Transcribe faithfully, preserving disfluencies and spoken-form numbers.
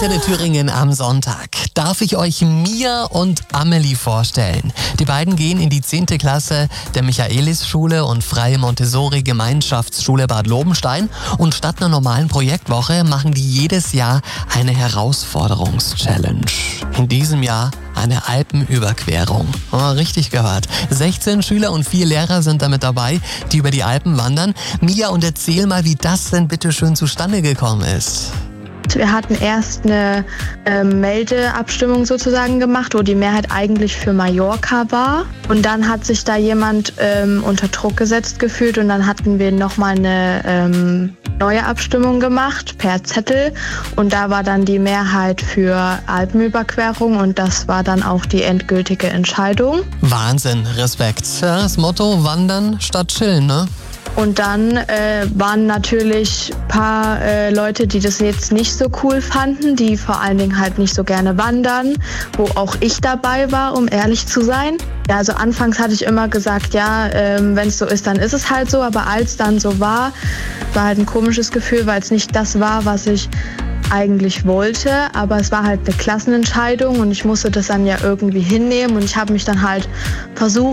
Antenne Thüringen am Sonntag darf ich euch Mia und Amelie vorstellen. Die beiden gehen in die zehnte Klasse der Michaelis-Schule und Freie Montessori-Gemeinschaftsschule Bad Lobenstein und statt einer normalen Projektwoche machen die jedes Jahr eine Herausforderungs-Challenge. In diesem Jahr eine Alpenüberquerung. Oh, richtig gehört. sechzehn Schüler und vier Lehrer sind damit dabei, die über die Alpen wandern. Mia, und erzähl mal, wie das denn bitte schön zustande gekommen ist. Wir hatten erst eine äh, Meldeabstimmung sozusagen gemacht, wo die Mehrheit eigentlich für Mallorca war. Und dann hat sich da jemand ähm, unter Druck gesetzt gefühlt und dann hatten wir nochmal eine ähm, neue Abstimmung gemacht per Zettel. Und da war dann die Mehrheit für Alpenüberquerung und das war dann auch die endgültige Entscheidung. Wahnsinn, Respekt. Ja, das Motto: Wandern statt Chillen, ne? Und dann äh, waren natürlich ein paar äh, Leute, die das jetzt nicht so cool fanden, die vor allen Dingen halt nicht so gerne wandern, wo auch ich dabei war, um ehrlich zu sein. Ja, also anfangs hatte ich immer gesagt, ja, ähm, wenn es so ist, dann ist es halt so. Aber als dann so war, war halt ein komisches Gefühl, weil es nicht das war, was ich eigentlich wollte. Aber es war halt eine Klassenentscheidung und ich musste das dann ja irgendwie hinnehmen. Und ich habe mich dann halt versucht,